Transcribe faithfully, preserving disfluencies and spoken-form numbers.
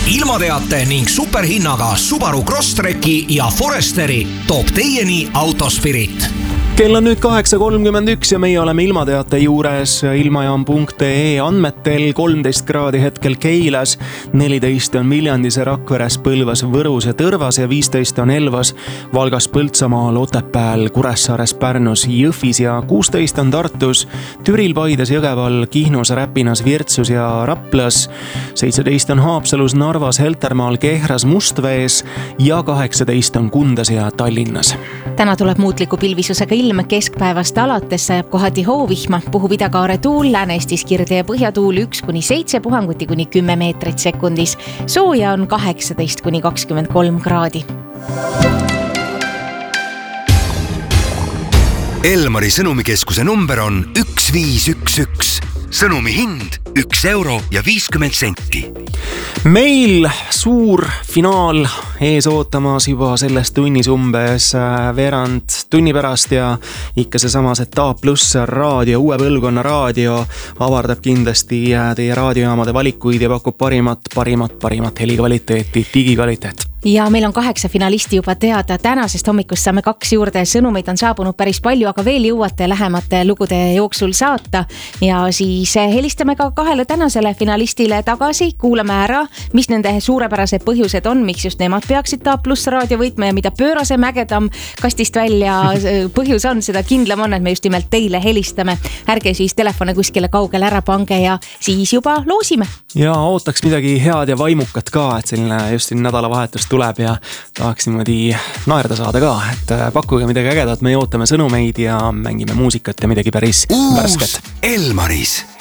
ilmateate ning superhinnaga Subaru Crosstreki ja Foresteri toob teieni Autospirit. Kell on nüüd kaheksa kolmkümmend üks ja meie oleme ilmateate juures ilmajaam punkt ee andmetel kolmteist kraadi hetkel Keilas, neliteist on Viljandis, Rakveres, Põlvas, Võrus ja Tõrvas ja viisteist on Elvas, Valgas, Põltsamaal, Otepääl, Kuressaares, Pärnus, Jõhvis ja kuusteist on Tartus, Türil, Paides, Jõgeval, Kihnus, Räpinas, Virtsus ja Raplas, seitseteist on Haapsalus, Narvas, Heltermaal, Kehras, Mustvees ja kaheksateist on Kundas ja Tallinnas. Täna tuleb muutliku pilvisusega ilm, keskpäevast alates sajab kohati hoovihma, puhub idakaare tuul, Lääne-Eestis kirde ja põhjatuul üks kuni seitse, puhanguti kuni kümme meetrit sekundis. Sooja on kaheksateist kuni kakskümmend kolm kraadi. Elmari sõnumikeskuse number on üks viis üks üks. Sõnumi hind üks euro ja viiskümmend senti. Meil suur finaal ees ootamas juba selles tunnis umbes veerand tunni pärast ja ikka see samas, et A pluss raadio, uue põlvkonna raadio avardab kindlasti teie raadiojaamade valikuid ja pakub parimat, parimat, parimat helikvaliteeti, digikvaliteet. Ja meil on kaheksa finalisti juba teada, tänasest hommikust saame kaks juurde, sõnumeid on saabunud päris palju, aga veel jõuate lähemate lugude jooksul saata ja siis helistame ka kahele tänasele finalistile tagasi, kuulame ära, mis nende suurepärased põhjused on, miks just nemad peaksid A pluss raadio võitma ja mida pöörasem ägedam kastist välja põhjus on, seda kindlam on, et me just nimelt teile helistame. Ärge siis telefone kuskile kaugele ära pange ja siis juba loosime. Ja ootaks midagi head ja vaimukat ka, et selline just nädalavahetus tuleb ja tahaks niimoodi naerda saada ka, et pakkuge midagi ägedat, me ootame sõnumeid ja mängime muusikat ja midagi päris värsket. Elmaris